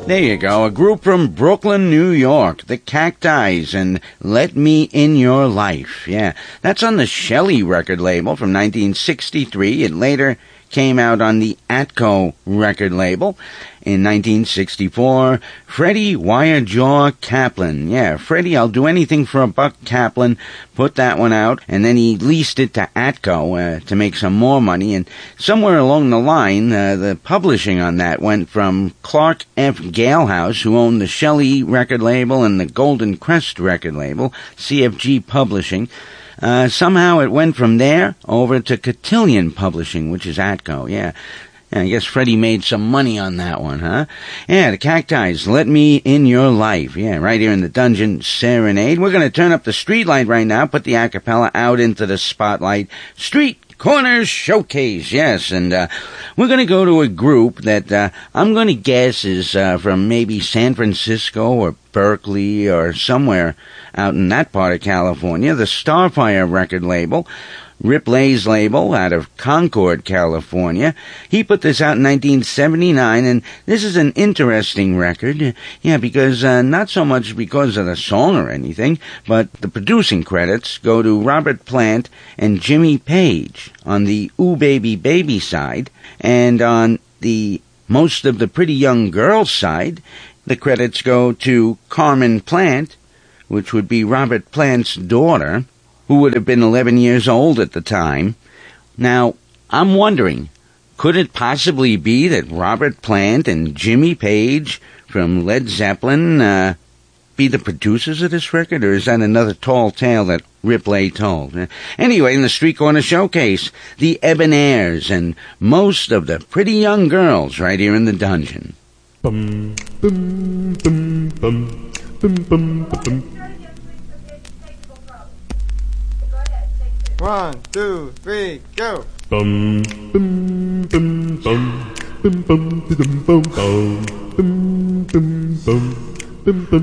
There you go, a group from Brooklyn, New York, the Cacti's, and Let Me In Your Life. Yeah, that's on the Shelley record label from 1963. It later came out on the Atco record label. In 1964, Freddie Wirejaw Kaplan. Yeah, Freddie, I'll do anything for a buck Kaplan, put that one out, and then he leased it to Atco to make some more money, and somewhere along the line, the publishing on that went from Clark F. Galehouse, who owned the Shelley record label and the Golden Crest record label, CFG Publishing. Somehow it went from there over to Cotillion Publishing, which is Atco, yeah. I guess Freddie made some money on that one, huh? Yeah, the Cacti's, Let Me In Your Life. Yeah, right here in the Dungeon Serenade. We're going to turn up the street light right now, put the acapella out into the spotlight. Street Corner Showcase, yes, and we're going to go to a group that I'm going to guess is from maybe San Francisco or Berkeley or somewhere out in that part of California, the Starfire record label. Rip Lay's label out of Concord, California. He put this out in 1979, and this is an interesting record. Yeah, because not so much because of the song or anything, but the producing credits go to Robert Plant and Jimmy Page on the Ooh Baby Baby side, and on the Most of the Pretty Young Girls side, the credits go to Carmen Plant, which would be Robert Plant's daughter, who would have been 11 years old at the time. Now, I'm wondering, could it possibly be that Robert Plant and Jimmy Page from Led Zeppelin be the producers of this record, or is that another tall tale that Ripley told? Anyway, in the Street Corner Showcase, the Ebonairs and Most of the Pretty Young Girls right here in the Dungeon. Bum, bum, bum, bum, bum, bum, bum. 1, 2, 3, go! Bum, bum, bum, bum, bum, bum, bum, bum, bum, bum, bum, bum, bum, bum.